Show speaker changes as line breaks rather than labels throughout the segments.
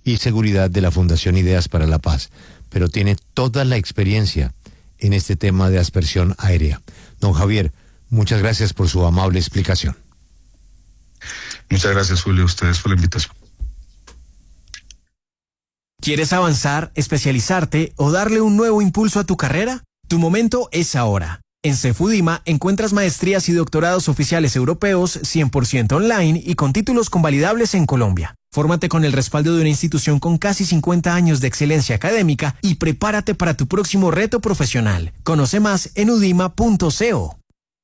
y Seguridad de la Fundación Ideas para la Paz, pero tiene toda la experiencia en este tema de aspersión aérea. Don Javier, muchas gracias por su amable explicación.
Muchas gracias, Julio, a ustedes por la invitación.
¿Quieres avanzar, especializarte o darle un nuevo impulso a tu carrera? Tu momento es ahora. En Cefudima encuentras maestrías y doctorados oficiales europeos 100% online y con títulos convalidables en Colombia. Fórmate con el respaldo de una institución con casi 50 años de excelencia académica y prepárate para tu próximo reto profesional. Conoce más en udima.co.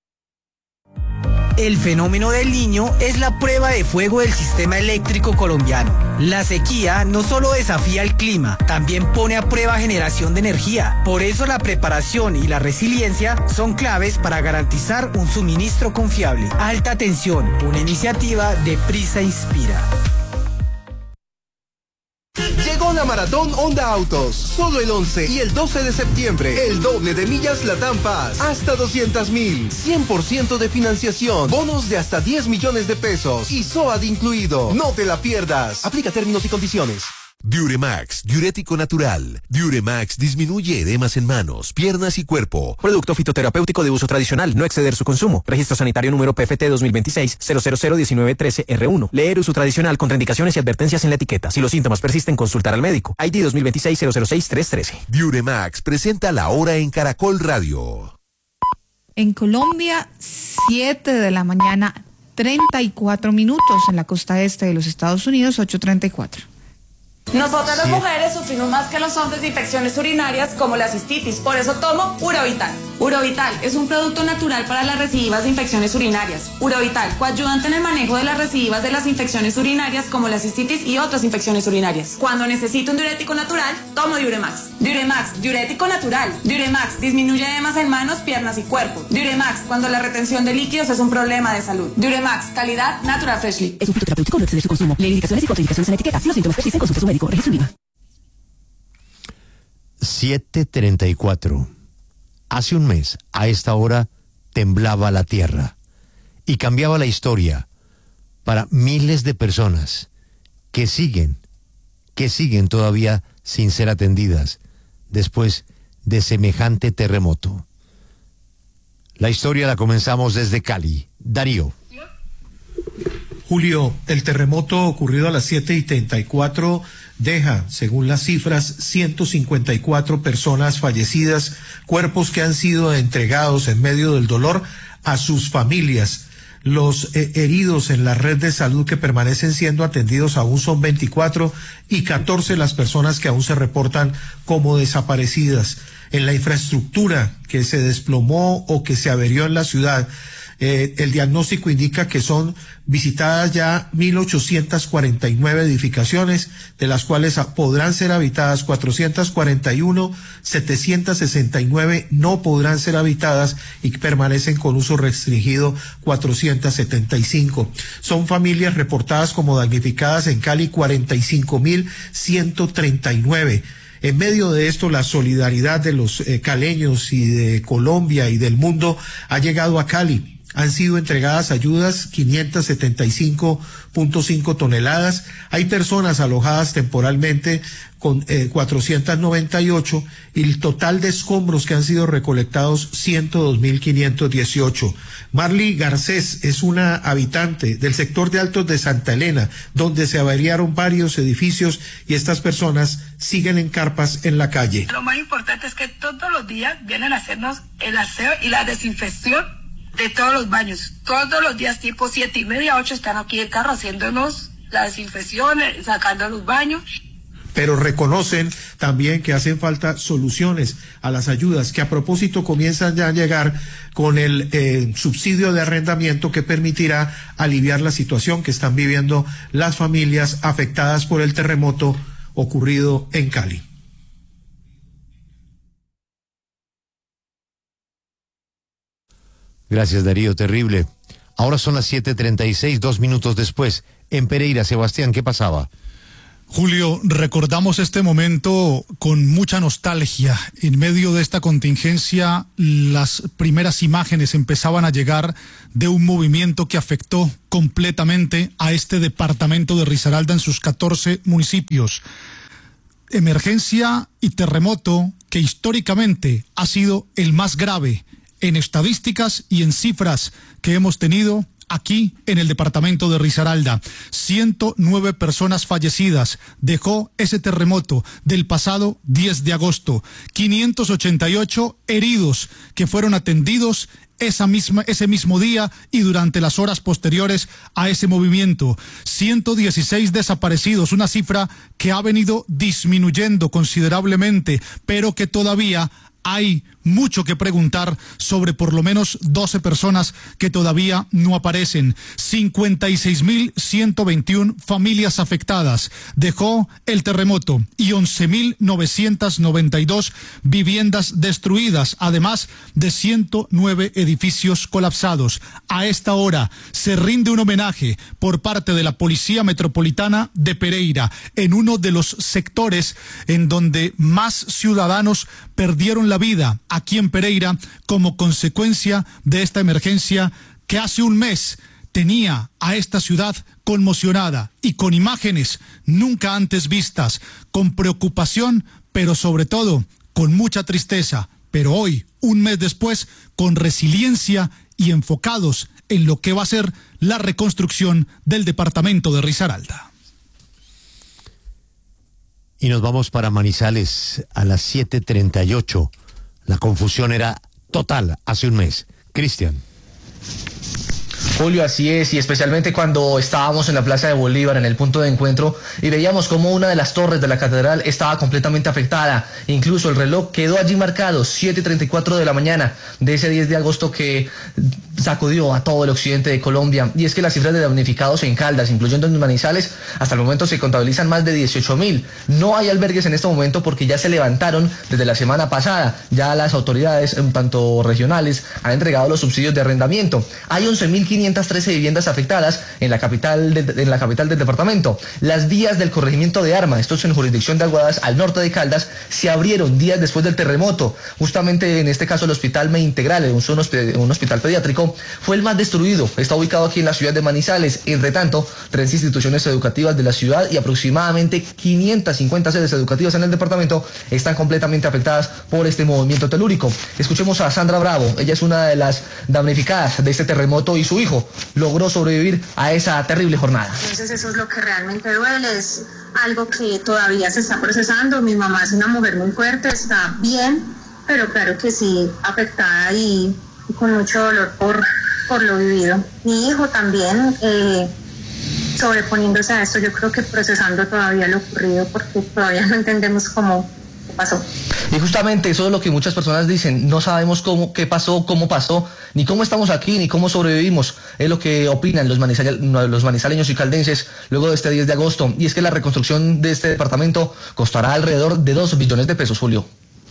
El fenómeno del Niño es la prueba de fuego del sistema eléctrico colombiano. La sequía no solo desafía el clima, también pone a prueba generación de energía. Por eso la preparación y la resiliencia son claves para garantizar un suministro confiable. Alta tensión, una iniciativa de Prisa Inspira.
Llegó la Maratón Honda Autos. Solo el 11 y el 12 de septiembre. El doble de millas Latam Paz. Hasta 200.000. 100% de financiación. Bonos de hasta 10 millones de pesos. Y SOAT incluido. No te la pierdas. Aplica términos y condiciones.
Diuremax, diurético natural. Diuremax disminuye edemas en manos, piernas y cuerpo.
Producto fitoterapéutico de uso tradicional, no exceder su consumo. Registro sanitario número PFT 2026-0001913R1. Leer uso tradicional, contraindicaciones y advertencias en la etiqueta. Si los síntomas persisten, consultar al médico. ID 2026-006-313.
Diuremax presenta La Hora en Caracol Radio.
En Colombia, 7 de la mañana, 34 minutos. En la costa este de los Estados Unidos, 8:34.
Nosotras las mujeres sufrimos más que los hombres de infecciones urinarias como la cistitis, por eso tomo Urovital. Urovital es un producto natural para las recidivas de infecciones urinarias. Urovital, coayudante en el manejo de las recidivas de las infecciones urinarias como la cistitis y otras infecciones urinarias. Cuando necesito un diurético natural, tomo Diuremax. Diuremax, diurético natural. Diuremax, disminuye edemas en manos, piernas y cuerpo. Diuremax, cuando la retención de líquidos es un problema de salud. Diuremax, calidad Natural Freshly.
Es un fitoterapéutico, no exceder su consumo. Lee indicaciones y contraindicaciones en la etiqueta. Si los síntomas persisten, consulte a su médico. Registro IVA.
7:34. Hace un mes, a esta hora, temblaba la tierra y cambiaba la historia para miles de personas que siguen todavía sin ser atendidas después de semejante terremoto. La historia la comenzamos desde Cali. Darío.
Julio, el terremoto ocurrido a las 7:34 deja, según las cifras, 154 personas fallecidas, cuerpos que han sido entregados en medio del dolor a sus familias. Los heridos en la red de salud que permanecen siendo atendidos aún son 24 y 14 las personas que aún se reportan como desaparecidas. En la infraestructura que se desplomó o que se averió en la ciudad, el diagnóstico indica que son visitadas ya 1,849 edificaciones, de las cuales podrán ser habitadas 441, 769 no podrán ser habitadas y permanecen con uso restringido 475. Son familias reportadas como damnificadas en Cali 45.139. En medio de esto, la solidaridad de los caleños y de Colombia y del mundo ha llegado a Cali. Han sido entregadas ayudas 575.5 toneladas. Hay personas alojadas temporalmente con 498 y el total de escombros que han sido recolectados 102.518. Marley Garcés es una habitante del sector de Altos de Santa Elena, donde se averiaron varios edificios y estas personas siguen en carpas en la calle.
Lo más importante es que todos los días vienen a hacernos el aseo y la desinfección de todos los baños. Todos los días tipo 7:30, 8 están aquí el carro haciéndonos la desinfección, sacando los baños.
Pero reconocen también que hacen falta soluciones a las ayudas, que a propósito comienzan ya a llegar con el subsidio de arrendamiento que permitirá aliviar la situación que están viviendo las familias afectadas por el terremoto ocurrido en Cali.
Gracias, Darío, terrible. Ahora son las 7:36, 2 minutos después. En Pereira, Sebastián, ¿qué pasaba?
Julio, recordamos este momento con mucha nostalgia. En medio de esta contingencia, las primeras imágenes empezaban a llegar de un movimiento que afectó completamente a este departamento de Risaralda en sus 14 municipios. Emergencia y terremoto que históricamente ha sido el más grave en estadísticas y en cifras que hemos tenido aquí en el departamento de Risaralda. 109 personas fallecidas dejó ese terremoto del pasado 10 de agosto. 588 heridos que fueron atendidos ese mismo día y durante las horas posteriores a ese movimiento. 116 desaparecidos, una cifra que ha venido disminuyendo considerablemente, pero que todavía hay mucho que preguntar sobre por lo menos 12 personas que todavía no aparecen. 56.121 familias afectadas dejó el terremoto y 11.992 viviendas destruidas, además de 109 edificios colapsados. A esta hora se rinde un homenaje por parte de la Policía Metropolitana de Pereira en uno de los sectores en donde más ciudadanos perdieron la vida, aquí en Pereira, como consecuencia de esta emergencia que hace un mes tenía a esta ciudad conmocionada y con imágenes nunca antes vistas, con preocupación, pero sobre todo con mucha tristeza. Pero hoy, un mes después, con resiliencia y enfocados en lo que va a ser la reconstrucción del departamento de Risaralda.
Y nos vamos para Manizales a las 7:38. La confusión era total hace un mes. Cristian.
Julio, así es, y especialmente cuando estábamos en la Plaza de Bolívar, en el punto de encuentro, y veíamos como una de las torres de la catedral estaba completamente afectada. Incluso el reloj quedó allí marcado, 7:34 de la mañana de ese 10 de agosto que sacudió a todo el occidente de Colombia. Y es que las cifras de damnificados en Caldas, incluyendo en Manizales, hasta el momento se contabilizan más de 18.000. No hay albergues en este momento porque ya se levantaron desde la semana pasada. Ya las autoridades, tanto regionales, han entregado los subsidios de arrendamiento. Hay 11.513 viviendas afectadas en la capital del departamento. Las vías del corregimiento de Arma, esto es en jurisdicción de Aguadas, al norte de Caldas, se abrieron días después del terremoto. Justamente en este caso el Hospital Med Integral, un hospital pediátrico, fue el más destruido. Está ubicado aquí en la ciudad de Manizales. Entre tanto, 3 instituciones educativas de la ciudad y aproximadamente 550 sedes educativas en el departamento están completamente afectadas por este movimiento telúrico. Escuchemos a Sandra Bravo. Ella es una de las damnificadas de este terremoto y su hijo logró sobrevivir a esa terrible jornada.
Entonces eso es lo que realmente duele, es algo que todavía se está procesando. Mi mamá es una mujer muy fuerte, está bien, pero claro que sí, afectada y con mucho dolor por lo vivido. Mi hijo también sobreponiéndose a esto, yo creo que procesando todavía lo ocurrido porque todavía no entendemos cómo pasó.
Y justamente eso es lo que muchas personas dicen, no sabemos qué pasó, ni cómo estamos aquí, ni cómo sobrevivimos. Es lo que opinan los manizaleños y caldenses luego de este 10 de agosto. Y es que la reconstrucción de este departamento costará alrededor de 2 billones de pesos, Julio.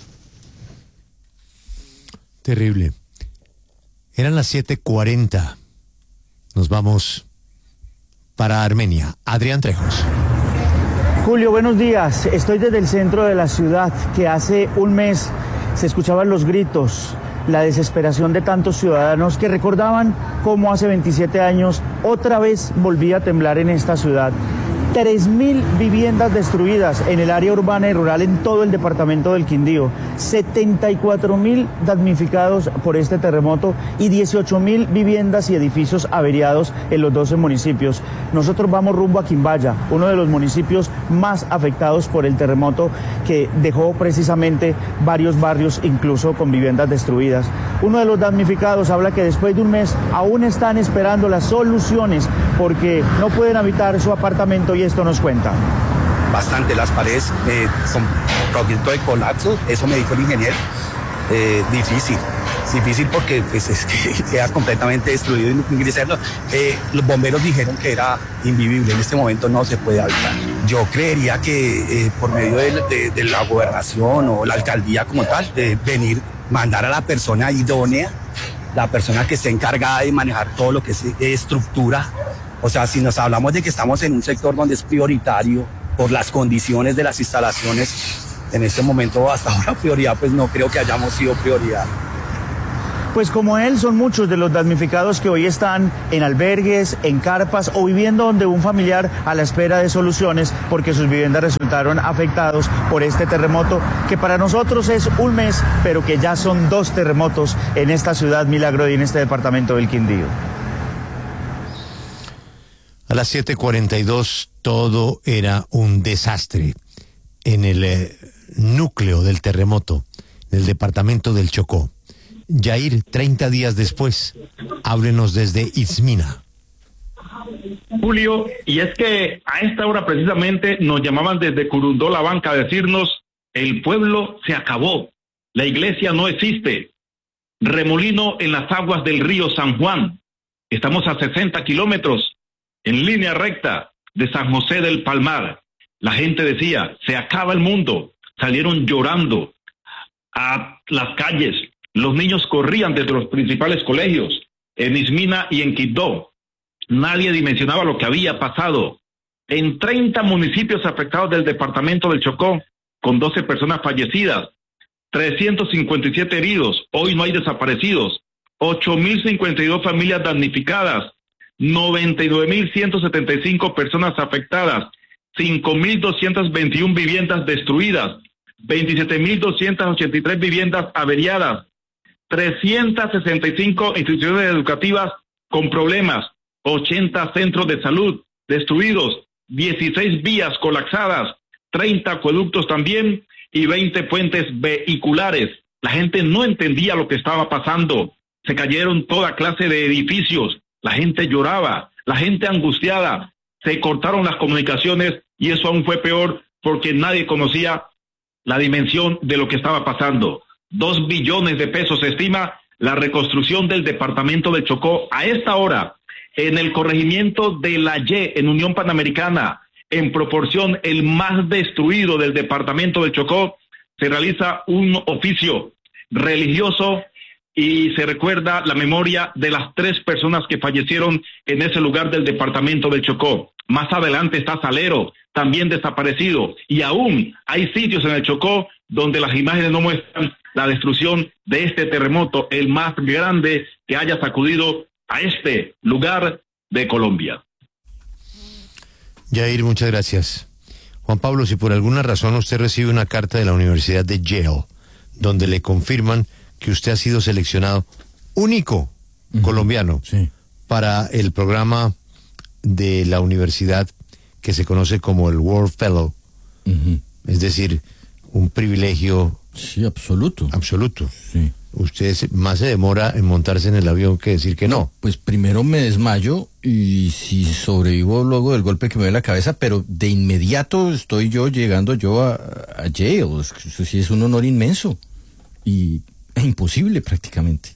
Terrible. Eran las 7:40. Nos vamos para Armenia. Adrián Trejos.
Julio, buenos días. Estoy desde el centro de la ciudad, que hace un mes se escuchaban los gritos, la desesperación de tantos ciudadanos que recordaban cómo hace 27 años otra vez volvía a temblar en esta ciudad. 3.000 viviendas destruidas en el área urbana y rural en todo el departamento del Quindío, 74.000 damnificados por este terremoto y 18.000 viviendas y edificios averiados en los 12 municipios. Nosotros vamos rumbo a Quimbaya, uno de los municipios más afectados por el terremoto que dejó precisamente varios barrios incluso con viviendas destruidas. Uno de los damnificados habla que después de un mes aún están esperando las soluciones porque no pueden habitar su apartamento y esto nos cuenta.
Bastante, las paredes con proyecto de colapso, eso me dijo el ingeniero. Difícil porque pues, es que queda completamente destruido y ingresarlo. Los bomberos dijeron que era invivible, en este momento no se puede habitar. Yo creería que por medio de la gobernación o la alcaldía como tal, venir, mandar a la persona idónea, la persona que esté encargada de manejar todo lo que es estructura. O sea, si nos hablamos de que estamos en un sector donde es prioritario por las condiciones de las instalaciones, en este momento hasta ahora prioridad, pues no creo que hayamos sido prioridad.
Pues como él, son muchos de los damnificados que hoy están en albergues, en carpas o viviendo donde un familiar a la espera de soluciones porque sus viviendas resultaron afectados por este terremoto, que para nosotros es un mes, pero que ya son 2 terremotos en esta ciudad Milagro y en este departamento del Quindío.
A las 7:42 todo era un desastre en el núcleo del terremoto, en el departamento del Chocó. Yair, 30 días después, háblenos desde Izmina.
Julio, y es que a esta hora precisamente nos llamaban desde Curundó la Banca a decirnos: el pueblo se acabó, la iglesia no existe, remolino en las aguas del río San Juan, estamos a 60 kilómetros en línea recta de San José del Palmar. La gente decía: se acaba el mundo. Salieron llorando a las calles. Los niños corrían desde los principales colegios en Izmina y en Quibdó. Nadie dimensionaba lo que había pasado. En 30 municipios afectados del departamento del Chocó, con 12 personas fallecidas, 357 heridos, hoy no hay desaparecidos, 8.052 familias damnificadas, 99.175 personas afectadas, 5.221 viviendas destruidas, 27.283 viviendas averiadas, 365 instituciones educativas con problemas, 80 centros de salud destruidos, 16 vías colapsadas, 30 acueductos también y 20 puentes vehiculares. La gente no entendía lo que estaba pasando. Se cayeron toda clase de edificios. La gente lloraba, la gente angustiada. Se cortaron las comunicaciones y eso aún fue peor porque nadie conocía la dimensión de lo que estaba pasando. 2 billones de pesos se estima la reconstrucción del departamento de Chocó. A esta hora, en el corregimiento de La Y, en Unión Panamericana, en proporción el más destruido del departamento de Chocó, se realiza un oficio religioso y se recuerda la memoria de las 3 personas que fallecieron en ese lugar del departamento de Chocó. Más adelante está Salero, también desaparecido, y aún hay sitios en el Chocó donde las imágenes no muestran la destrucción de este terremoto, el más grande que haya sacudido a este lugar de Colombia.
Yair, muchas gracias. Juan Pablo, si por alguna razón usted recibe una carta de la Universidad de Yale, donde le confirman que usted ha sido seleccionado único colombiano para el programa de la universidad que se conoce como el World Fellow, es decir, un privilegio
absoluto. Sí.
Usted más se demora en montarse en el avión que decir que no.
Pues primero me desmayo y si sobrevivo luego del golpe que me dio en la cabeza, pero de inmediato estoy llegando a Yale. Eso sí es un honor inmenso y es imposible prácticamente.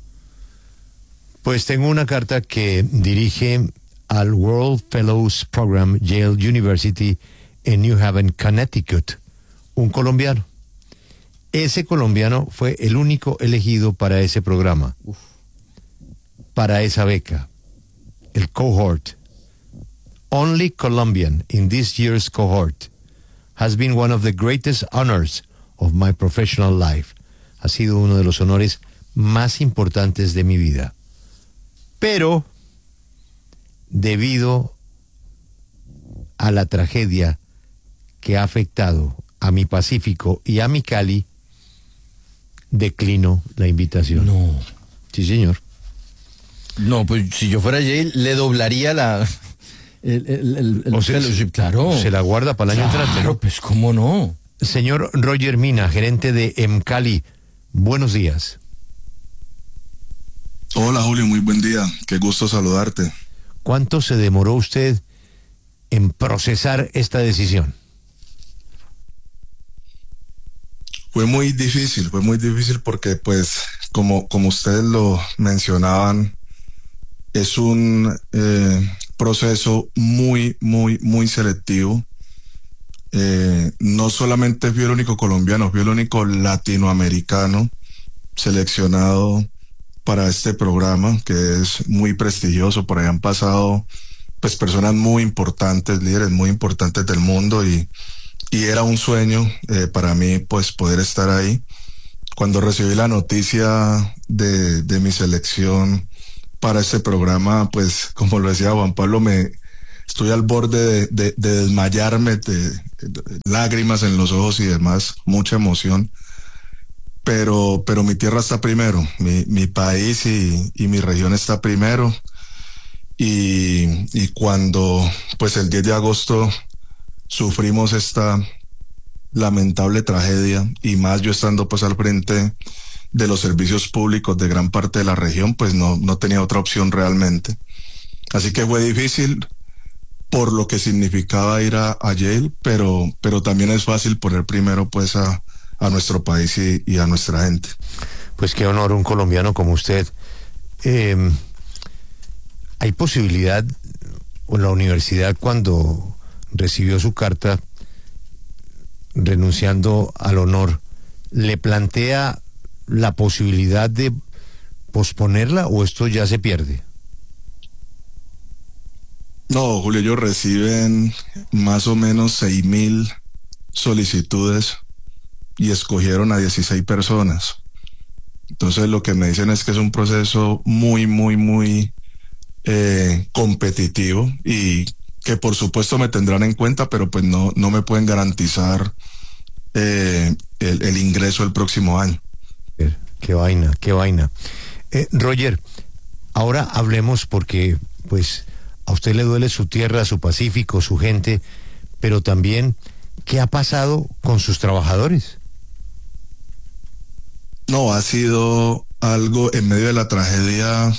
Pues tengo una carta que dirige al World Fellows Program Yale University en New Haven, Connecticut, un colombiano. Ese colombiano fue el único elegido para ese programa, para esa beca, el cohort. Only Colombian in this year's cohort has been one of the greatest honors of my professional life. Ha sido uno de los honores más importantes de mi vida. Pero, debido a la tragedia que ha afectado a mi Pacífico y a mi Cali, declino la invitación.
No.
Sí, señor.
No, pues si yo fuera Yale, le doblaría el fellowship, claro.
Se la guarda para el año entrante.
Claro, pues cómo no.
Señor Roger Mina, gerente de Cali, buenos días.
Hola, Julio, muy buen día. Qué gusto saludarte.
¿Cuánto se demoró usted en procesar esta decisión?
Fue muy difícil porque pues como ustedes lo mencionaban, es un proceso muy selectivo. No solamente fui el único colombiano, fui el único latinoamericano seleccionado para este programa, que es muy prestigioso. Por ahí han pasado pues personas muy importantes, líderes muy importantes del mundo, y era un sueño para mí pues poder estar ahí. Cuando recibí la noticia de mi selección para este programa, pues como lo decía Juan Pablo, estoy al borde de desmayarme, de lágrimas en los ojos y demás, mucha emoción. Pero mi tierra está primero, mi país y mi región está primero. Y cuando pues el 10 de agosto sufrimos esta lamentable tragedia, y más yo estando pues al frente de los servicios públicos de gran parte de la región, pues no tenía otra opción realmente. Así que fue difícil por lo que significaba ir a Yale, pero también es fácil poner primero pues a nuestro país y a nuestra gente.
Pues qué honor un colombiano como usted. ¿Hay posibilidad, o la universidad cuando recibió su carta renunciando al honor, le plantea la posibilidad de posponerla, o esto ya se pierde?
No, Julio, ellos reciben más o menos 6,000 solicitudes y escogieron a 16 personas. Entonces lo que me dicen es que es un proceso muy, muy, muy competitivo, y que por supuesto me tendrán en cuenta, pero pues no me pueden garantizar el ingreso el próximo año.
Qué vaina, qué vaina. Roger, ahora hablemos, porque pues a usted le duele su tierra, su Pacífico, su gente, pero también, ¿qué ha pasado con sus trabajadores?
No, ha sido algo en medio de la tragedia.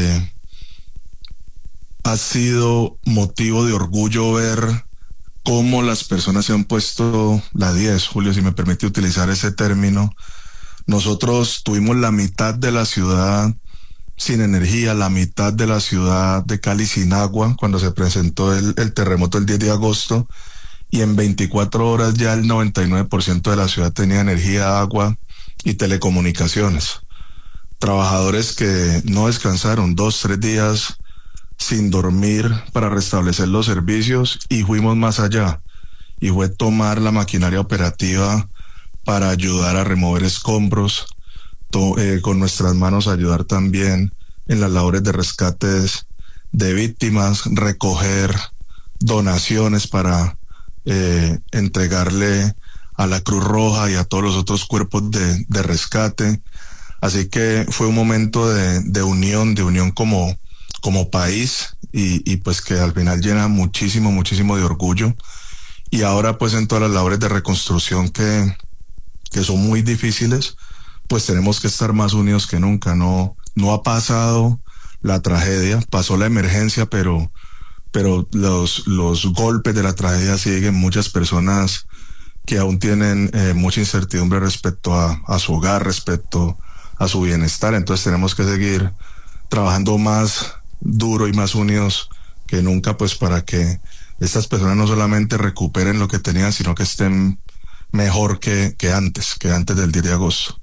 Ha sido motivo de orgullo ver cómo las personas se han puesto la 10, Julio, si me permite utilizar ese término. Nosotros tuvimos la mitad de la ciudad sin energía, la mitad de la ciudad de Cali sin agua cuando se presentó el terremoto el 10 de agosto, y en 24 horas ya el 99% de la ciudad tenía energía, agua y telecomunicaciones. Trabajadores que no descansaron 2-3 días sin dormir para restablecer los servicios, y fuimos más allá, y fue tomar la maquinaria operativa para ayudar a remover escombros, con nuestras manos ayudar también en las labores de rescates de víctimas, recoger donaciones para entregarle a la Cruz Roja y a todos los otros cuerpos de rescate. Así que fue un momento de unión como país, y pues que al final llena muchísimo, muchísimo de orgullo. Y ahora pues en todas las labores de reconstrucción que son muy difíciles, pues tenemos que estar más unidos que nunca. No ha pasado la tragedia, pasó la emergencia, pero los golpes de la tragedia siguen. Muchas personas que aún tienen mucha incertidumbre respecto a su hogar, respecto a su bienestar. Entonces tenemos que seguir trabajando más duro y más unidos que nunca, pues para que estas personas no solamente recuperen lo que tenían, sino que estén mejor que antes del 10 de agosto.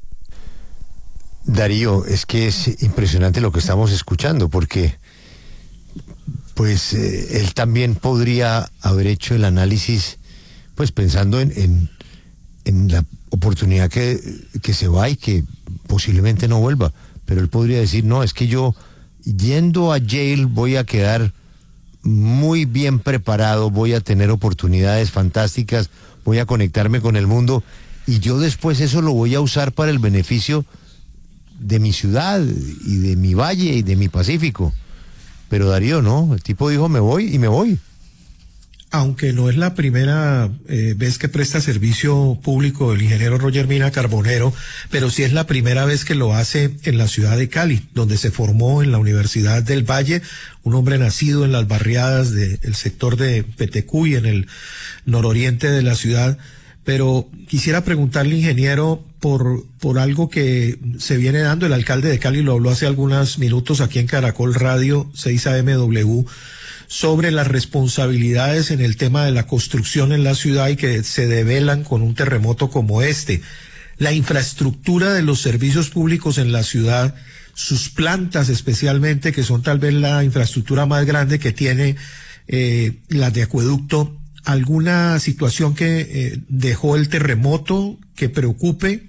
Darío, es que es impresionante lo que estamos escuchando, porque pues él también podría haber hecho el análisis, pues pensando en la oportunidad que se va y que posiblemente no vuelva, pero él podría decir, no, es que yo yendo a Yale voy a quedar muy bien preparado, voy a tener oportunidades fantásticas, voy a conectarme con el mundo, y yo después eso lo voy a usar para el beneficio de mi ciudad y de mi valle y de mi Pacífico. Pero Darío no, el tipo dijo me voy y me voy.
Aunque no es la primera vez que presta servicio público el ingeniero Roger Mina Carbonero, pero sí es la primera vez que lo hace en la ciudad de Cali, donde se formó en la Universidad del Valle, un hombre nacido en las barriadas del sector de Petecuy, en el nororiente de la ciudad. Pero quisiera preguntarle, ingeniero, por algo que se viene dando. El alcalde de Cali lo habló hace algunos minutos aquí en Caracol Radio 6 AMW, sobre las responsabilidades en el tema de la construcción en la ciudad y que se develan con un terremoto como este. La infraestructura de los servicios públicos en la ciudad sus plantas especialmente, que son tal vez la infraestructura más grande que tiene las de acueducto, alguna situación que dejó el terremoto que preocupe?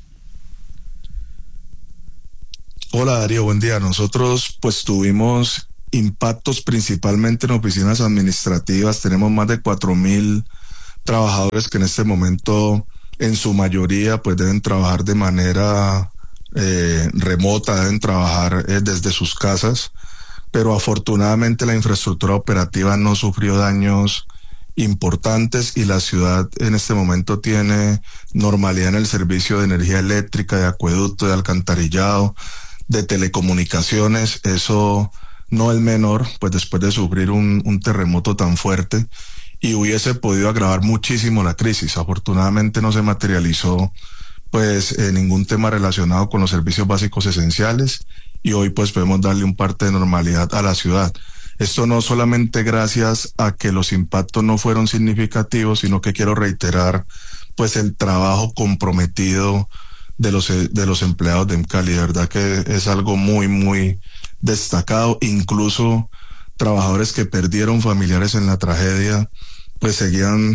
Hola Darío, buen día. Nosotros pues tuvimos impactos principalmente en oficinas administrativas. Tenemos más de 4.000 trabajadores que en este momento en su mayoría pues deben trabajar de manera remota, deben trabajar desde sus casas, pero afortunadamente la infraestructura operativa no sufrió daños importantes y la ciudad en este momento tiene normalidad en el servicio de energía eléctrica, de acueducto, de alcantarillado, de telecomunicaciones. Eso no es menor, pues después de sufrir un terremoto tan fuerte, y hubiese podido agravar muchísimo la crisis. Afortunadamente no se materializó pues ningún tema relacionado con los servicios básicos esenciales, y hoy pues podemos darle un parte de normalidad a la ciudad. Esto no solamente gracias a que los impactos no fueron significativos, sino que quiero reiterar pues el trabajo comprometido de los empleados de EMCALI. De verdad que es algo muy, muy destacado. Incluso trabajadores que perdieron familiares en la tragedia, pues seguían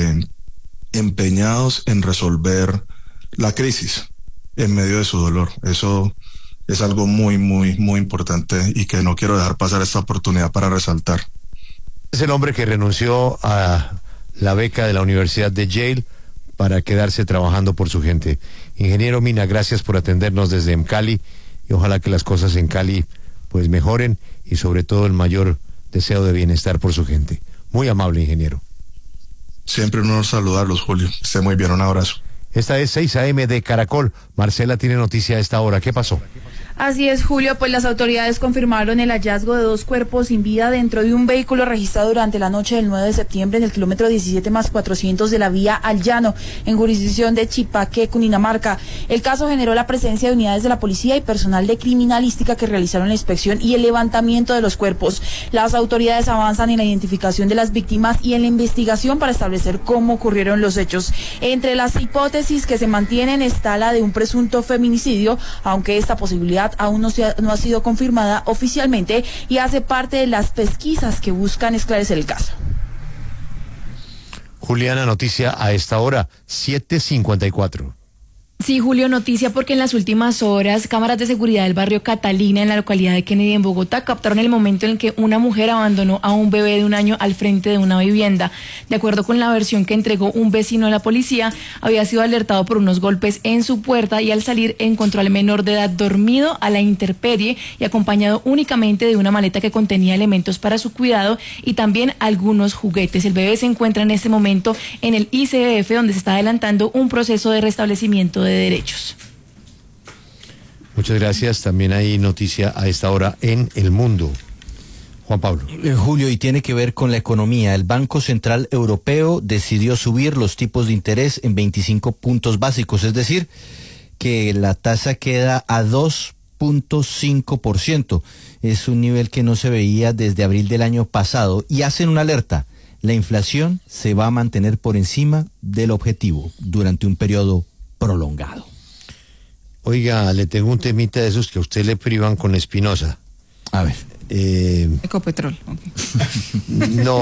empeñados en resolver la crisis en medio de su dolor. Eso es algo muy, muy, muy importante y que no quiero dejar pasar esta oportunidad para resaltar.
Es el hombre que renunció a la beca de la Universidad de Yale para quedarse trabajando por su gente. Ingeniero Mina, gracias por atendernos desde EMCALI, y ojalá que las cosas en Cali pues mejoren, y sobre todo el mayor deseo de bienestar por su gente. Muy amable, ingeniero.
Siempre un honor saludarlos, Julio. Esté muy bien, un abrazo.
Esta es 6 AM de Caracol. Marcela tiene noticia a esta hora. ¿Qué pasó?
Así es, Julio, pues las autoridades confirmaron el hallazgo de 2 cuerpos sin vida dentro de un vehículo registrado durante la noche del 9 de septiembre en el kilómetro 17+400 de la vía Al Llano, en jurisdicción de Chipaqué, Cundinamarca. El caso generó la presencia de unidades de la policía y personal de criminalística que realizaron la inspección y el levantamiento de los cuerpos. Las autoridades avanzan en la identificación de las víctimas y en la investigación para establecer cómo ocurrieron los hechos. Entre las hipótesis que se mantienen está la de un presunto feminicidio, aunque esta posibilidad aún no ha sido confirmada oficialmente y hace parte de las pesquisas que buscan esclarecer el caso.
Juliana, noticia a esta hora, 7:54.
Sí, Julio, noticia porque en las últimas horas cámaras de seguridad del barrio Catalina en la localidad de Kennedy en Bogotá captaron el momento en que una mujer abandonó a un bebé de 1 año al frente de una vivienda. De acuerdo con la versión que entregó un vecino a la policía, había sido alertado por unos golpes en su puerta y al salir encontró al menor de edad dormido a la intemperie y acompañado únicamente de una maleta que contenía elementos para su cuidado y también algunos juguetes. El bebé se encuentra en este momento en el ICBF, donde se está adelantando un proceso de restablecimiento de derechos.
Muchas gracias. También hay noticia a esta hora en El Mundo. Juan Pablo.
Julio, y tiene que ver con la economía. El Banco Central Europeo decidió subir los tipos de interés en 25 puntos básicos, es decir, que la tasa queda a 2.5%. Es un nivel que no se veía desde abril del año pasado y hacen una alerta. La inflación se va a mantener por encima del objetivo durante un periodo prolongado.
Oiga, le tengo un temita de esos que a usted le privan con Espinosa.
A ver.
Ecopetrol. Okay.
No,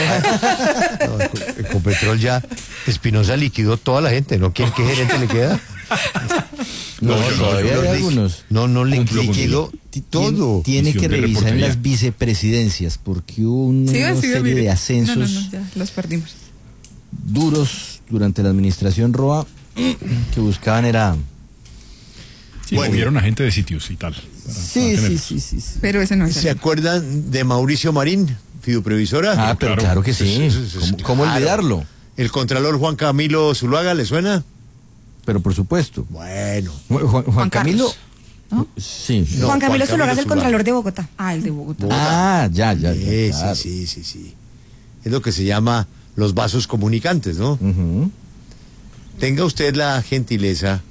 Ecopetrol ya. Espinosa liquidó toda la gente, ¿no? ¿Qué gerente le queda?
Todavía hay algunos.
No liquidó todo.
Tiene que revisar en las vicepresidencias porque hubo una serie de ascensos
ya los perdimos.
Duros durante la administración Roa que buscaban era...
Sí, movieron a gente de sitios y tal.
Sí.
Pero ese no es.
¿Se acuerdan de Mauricio Marín, fiduprevisora?
Ah, pero claro que sí. ¿Cómo olvidarlo?
El contralor Juan Camilo Zuluaga, ¿le suena?
Pero por supuesto.
Bueno.
Juan Camilo...
¿no?
Sí.
No, Juan Camilo Zuluaga es el contralor de Bogotá.
Ah, el de Bogotá.
Ya.
Sí. Es lo que se llama los vasos comunicantes, ¿no? Tenga usted la gentileza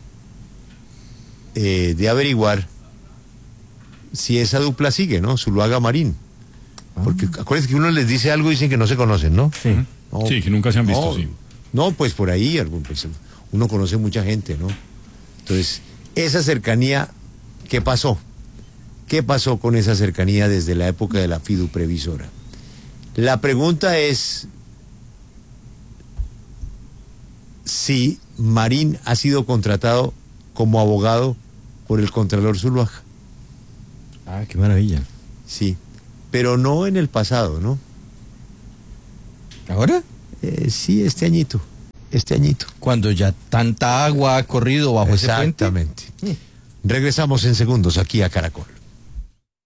de averiguar si esa dupla sigue, ¿no? Zuluaga Marín. Porque acuérdense que uno les dice algo y dicen que no se conocen, ¿no?
Sí. No, sí, que nunca se han visto, sí.
No, pues por ahí pues, uno conoce mucha gente, ¿no? Entonces, esa cercanía, ¿qué pasó? ¿Qué pasó con esa cercanía desde la época de la fiduprevisora? La pregunta es si Marín ha sido contratado como abogado por el Contralor Zuluaga.
Ah, qué maravilla.
Sí, pero no en el pasado, ¿no?
¿Ahora?
Sí, este añito.
Cuando ya tanta agua ha corrido bajo ese puente.
Exactamente. Regresamos en segundos aquí a Caracol.